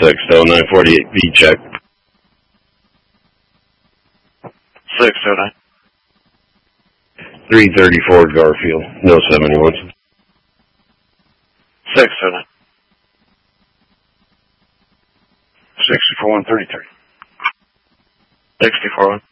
60948 B check. 609. 334 Garfield, no 71. 609. 64-133. 64-1.